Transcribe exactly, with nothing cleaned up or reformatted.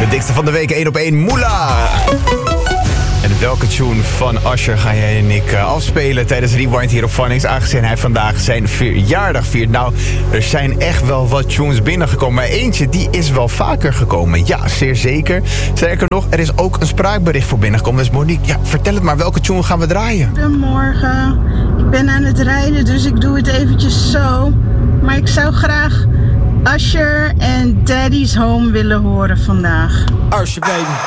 De dikste van de week, één op één, Moela. En welke tune van Usher ga jij en ik uh, afspelen tijdens Rewind hier op Phonics, aangezien hij vandaag zijn verjaardag viert? Nou, er zijn echt wel wat tunes binnengekomen, maar eentje die is wel vaker gekomen. Ja, zeer zeker. Sterker nog, er is ook een spraakbericht voor binnengekomen. Dus Monique, ja, vertel het maar, welke tune gaan we draaien? Goedemorgen, ik ben aan het rijden, dus ik doe het eventjes zo. Maar ik zou graag Usher en Daddy's Home willen horen vandaag. Usher, baby.